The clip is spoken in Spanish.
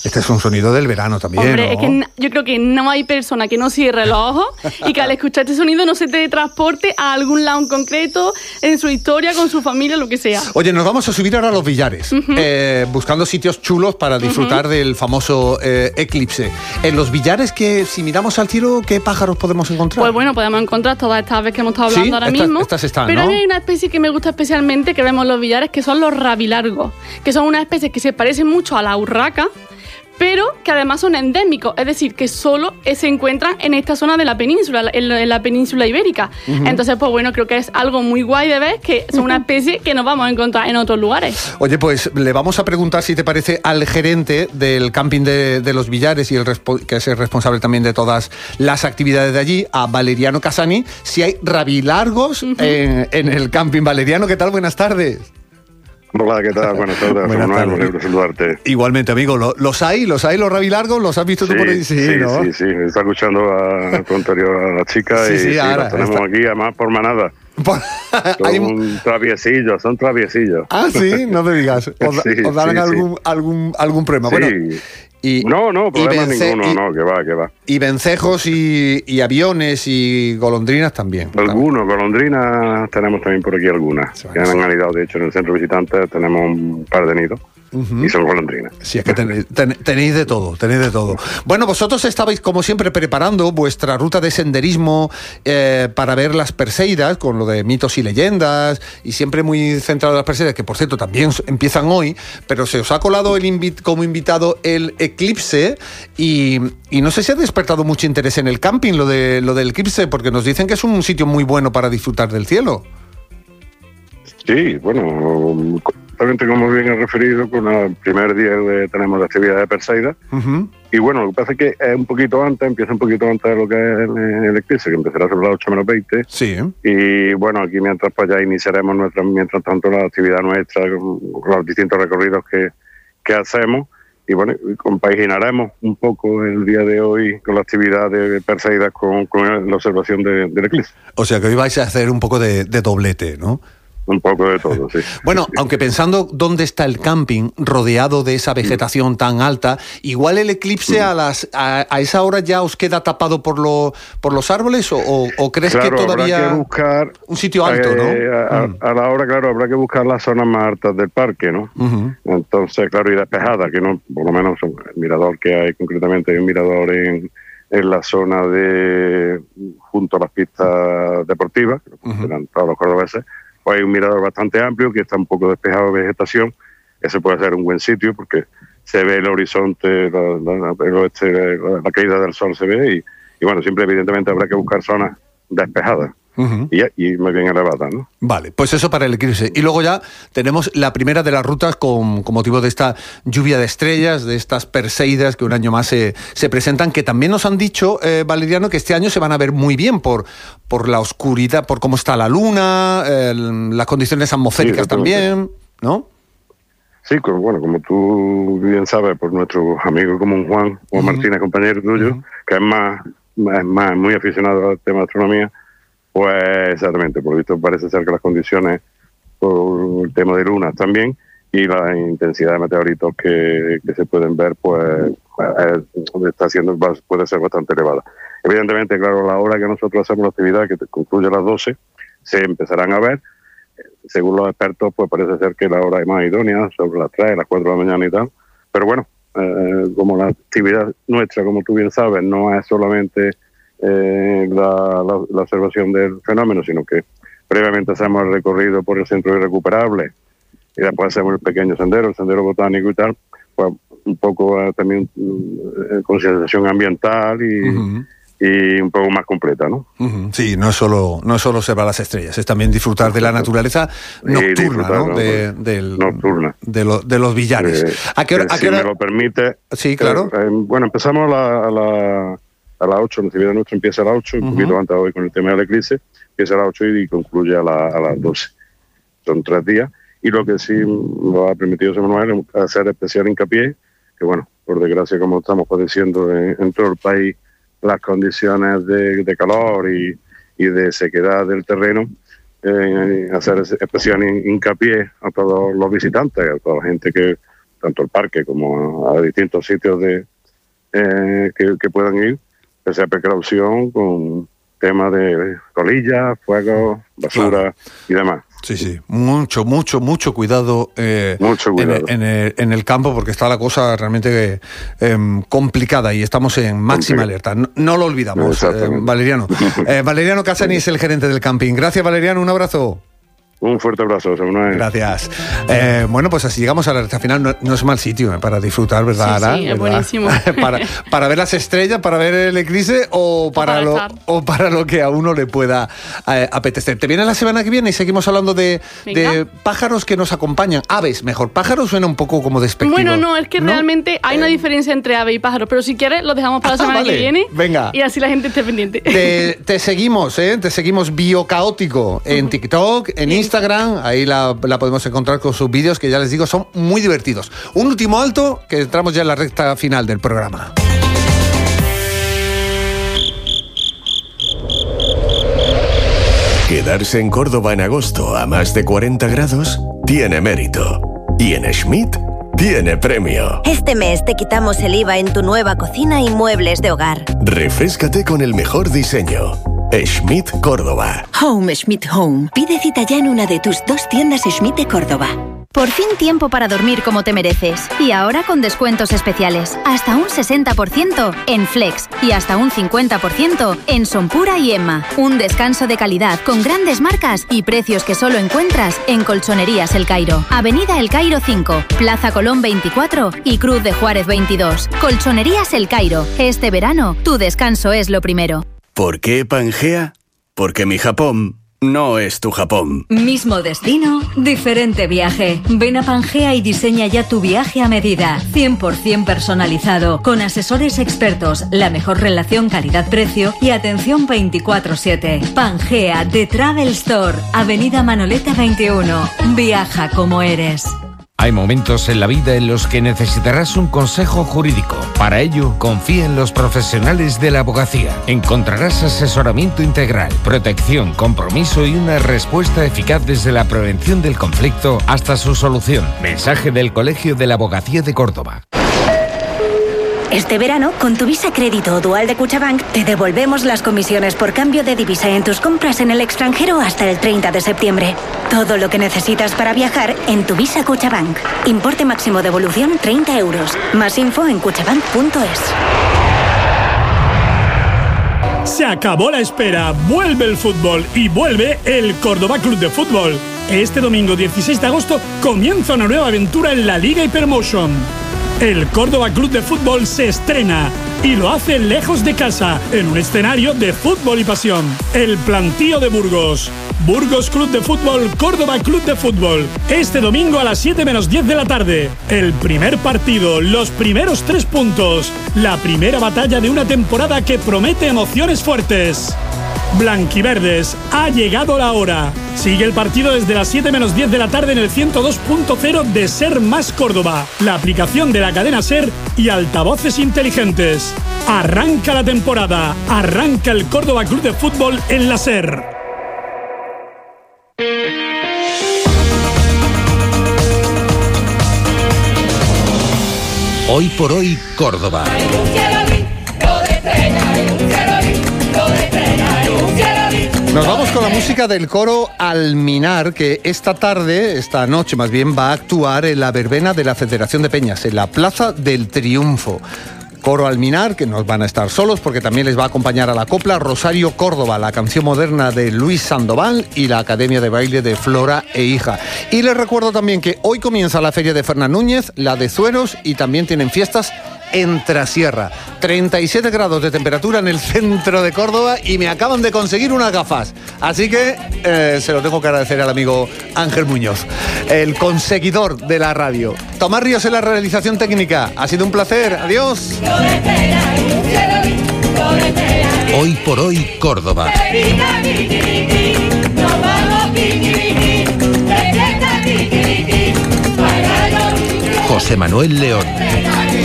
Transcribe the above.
Este es un sonido del verano también, Hombre, ¿no? es que yo creo que no hay persona que no cierre los ojos y que al escuchar este sonido no se te transporte a algún lado en concreto, en su historia, con su familia, lo que sea. Oye, nos vamos a subir ahora a los Villares, buscando sitios chulos para disfrutar del famoso eclipse. En los Villares, que si miramos al cielo, ¿qué pájaros podemos encontrar? Pues bueno, podemos encontrar todas estas aves que hemos estado hablando ahora mismo. Estas están, pero ¿no? hay una especie que me gusta especialmente, que vemos en los Villares, que son los rabilargos, que son una especie que se parecen mucho a la urraca, pero que además son endémicos, es decir, que solo se encuentran en esta zona de la península, en la península ibérica. Entonces, pues bueno, creo que es algo muy guay de ver, que son una especie que nos vamos a encontrar en otros lugares. Oye, pues le vamos a preguntar, si te parece, al gerente del camping de los Villares, y que es el responsable también de todas las actividades de allí, a Valeriano Casani, si hay rabilargos en el camping. Valeriano, ¿qué tal? Buenas tardes. Hola, ¿qué tal? Buenas tardes. Buenas tardes. Un alegre saludarte. Igualmente, amigo. ¿Los hay los rabilargos? ¿Los has visto tú por ahí? Sí, ¿no? sí. Me está escuchando a tu anterior a la chica y ahora, los tenemos aquí, además, por manada. Son traviesillos. Ah, sí, no me digas. ¿Os darán algún problema? Sí. Bueno, No, problema ninguno, no, que va. Y vencejos y aviones y golondrinas también. Algunos, golondrinas tenemos también por aquí algunas. Que han anidado, de hecho, en el centro de visitantes tenemos un par de nidos. Y son golondrinas. Sí, es que tenéis de todo, Bueno, vosotros estabais, como siempre, preparando vuestra ruta de senderismo para ver las Perseidas, con lo de mitos y leyendas, y siempre muy centrado en las Perseidas, que por cierto también empiezan hoy, pero se os ha colado como invitado el eclipse, y no sé si ha despertado mucho interés en el camping lo del eclipse, porque nos dicen que es un sitio muy bueno para disfrutar del cielo. Sí, bueno, exactamente como bien he referido, con el primer día tenemos la actividad de Perseida. Y bueno, lo que pasa es que empieza un poquito antes de lo que es el eclipse, que empezará sobre las 8 menos 20. Sí. Y bueno, aquí mientras pues ya iniciaremos mientras tanto la actividad nuestra, los distintos recorridos que hacemos. Y bueno, compaginaremos un poco el día de hoy con la actividad de Perseida con la observación del eclipse. O sea que hoy vais a hacer un poco de doblete, ¿no? Un poco de todo, sí. Bueno, aunque pensando dónde está el camping, rodeado de esa vegetación tan alta, igual el eclipse a esa hora ya os queda tapado por los árboles, o crees que todavía habrá que buscar un sitio alto, ¿no? A la hora, claro, habrá que buscar las zonas más altas del parque, ¿no? Entonces, claro, y despejada, que no, por lo menos el mirador que hay, concretamente hay un mirador en la zona junto a las pistas deportivas, que serán todos los cordobeses. Hay un mirador bastante amplio que está un poco despejado de vegetación. Ese puede ser un buen sitio porque se ve el horizonte, la caída del sol se ve, y bueno, siempre evidentemente habrá que buscar zonas despejadas y muy bien elevadas, ¿no? Vale, pues eso para el eclipse. Y luego ya tenemos la primera de las rutas con motivo de esta lluvia de estrellas, de estas Perseidas que un año más se presentan, que también nos han dicho, Valeriano, que este año se van a ver muy bien por la oscuridad, por cómo está la luna, las condiciones atmosféricas también, ¿no? Sí, bueno, como tú bien sabes, por nuestro amigo común Juan Martínez, compañero tuyo, que es muy aficionado al tema de astronomía. Pues exactamente, por lo visto parece ser que las condiciones, por el tema de lunas también, y la intensidad de meteoritos que se pueden ver, pues puede ser bastante elevada. Evidentemente, claro, a la hora que nosotros hacemos la actividad, que concluye a las 12, se empezarán a ver. Según los expertos, pues parece ser que la hora es más idónea, sobre las 3, las 4 de la mañana y tal. Pero bueno, como la actividad nuestra, como tú bien sabes, no es solamente la observación del fenómeno, sino que previamente hacemos el recorrido por el centro irrecuperable y después hacemos el pequeño sendero, el sendero botánico y tal, pues un poco también concienciación ambiental y un poco más completa, ¿no? Sí, no es solo observar las estrellas, es también disfrutar de la naturaleza nocturna, ¿no? Nocturna. De los Villares. ¿A qué hora? Si me lo permite. Sí, claro. Bueno, empezamos a las 8, la actividad nuestra empieza a las 8, un poquito antes hoy con el tema del eclipse, empieza a las 8 y concluye a las 12. Son 3 días, y lo que sí nos ha permitido José Manuel es hacer especial hincapié, que bueno, por desgracia, como estamos padeciendo en todo el país las condiciones de calor y de sequedad del terreno, hacer especial hincapié a todos los visitantes, a toda la gente que tanto al parque como a distintos sitios que puedan ir, que sea precaución con temas de colillas, fuego, basura y demás. Sí, mucho cuidado, mucho cuidado. En el campo, porque está la cosa realmente complicada y estamos en máxima alerta. No lo olvidamos, Valeriano. Valeriano Cassany es el gerente del camping. Gracias, Valeriano, un abrazo. Un fuerte abrazo, Samuel. Gracias. Bueno, pues así llegamos a la recta final. No es mal sitio para disfrutar, ¿verdad, Ana? Sí, es buenísimo. para ver las estrellas, para ver el eclipse o para lo que a uno le pueda apetecer. Te viene la semana que viene y seguimos hablando de pájaros que nos acompañan. Aves, mejor. Pájaros suena un poco como despectivo. Bueno, no, es que realmente hay una diferencia entre ave y pájaro, pero si quieres lo dejamos para la semana que viene. Venga. Y así la gente esté pendiente. Te seguimos, te seguimos Biocaótico en TikTok, en Instagram, ahí la podemos encontrar con sus vídeos que ya les digo son muy divertidos. Un último alto, que entramos ya en la recta final del programa. Quedarse en Córdoba en agosto a más de 40 grados tiene mérito. Y en Schmidt tiene premio. Este mes te quitamos el IVA en tu nueva cocina y muebles de hogar. Refréscate con el mejor diseño. Schmidt Córdoba. Home Schmidt Home. Pide cita ya en una de tus 2 tiendas Schmidt de Córdoba. Por fin tiempo para dormir como te mereces. Y ahora con descuentos especiales. Hasta un 60% en Flex y hasta un 50% en Sonpura y Emma. Un descanso de calidad con grandes marcas y precios que solo encuentras en Colchonerías El Cairo. Avenida El Cairo 5, Plaza Colón 24 y Cruz de Juárez 22. Colchonerías El Cairo. Este verano, tu descanso es lo primero. ¿Por qué Pangea? Porque mi Japón no es tu Japón. Mismo destino, diferente viaje. Ven a Pangea y diseña ya tu viaje a medida. 100% personalizado, con asesores expertos, la mejor relación calidad-precio y atención 24/7. Pangea, The Travel Store, Avenida Manoleta 21. Viaja como eres. Hay momentos en la vida en los que necesitarás un consejo jurídico. Para ello, confía en los profesionales de la abogacía. Encontrarás asesoramiento integral, protección, compromiso y una respuesta eficaz desde la prevención del conflicto hasta su solución. Mensaje del Colegio de la Abogacía de Córdoba. Este verano, con tu Visa Crédito o Dual de Cuchabank, te devolvemos las comisiones por cambio de divisa en tus compras en el extranjero hasta el 30 de septiembre. Todo lo que necesitas para viajar en tu Visa Cuchabank. Importe máximo devolución 30 euros. Más info en cuchabank.es. Se acabó la espera, vuelve el fútbol y vuelve el Córdoba Club de Fútbol. Este domingo 16 de agosto comienza una nueva aventura en la Liga Hypermotion. El Córdoba Club de Fútbol se estrena y lo hace lejos de casa, en un escenario de fútbol y pasión. El plantío de Burgos. Burgos Club de Fútbol, Córdoba Club de Fútbol. Este domingo a las 7:10 de la tarde. El primer partido, los primeros 3 puntos. La primera batalla de una temporada que promete emociones fuertes. Blanquiverdes, ha llegado la hora. Sigue el partido desde las 7:10 de la tarde en el 102.0 de Ser Más Córdoba, la aplicación de la cadena Ser y altavoces inteligentes. Arranca la temporada, arranca el Córdoba Club de Fútbol en la Ser. Hoy por hoy, Córdoba. Nos vamos con la música del coro Alminar, que esta noche más bien, va a actuar en la verbena de la Federación de Peñas, en la Plaza del Triunfo. Coro Alminar, que no van a estar solos porque también les va a acompañar a la copla Rosario Córdoba, la canción moderna de Luis Sandoval y la Academia de Baile de Flora e Hija. Y les recuerdo también que hoy comienza la Feria de Fernán Núñez, la de Zueros, y también tienen fiestas en Trasierra. 37 grados de temperatura en el centro de Córdoba y me acaban de conseguir unas gafas. Así que se lo tengo que agradecer al amigo Ángel Muñoz, el conseguidor de la radio. Tomás Ríos en la realización técnica. Ha sido un placer. Adiós. Hoy por hoy, Córdoba. José Manuel León.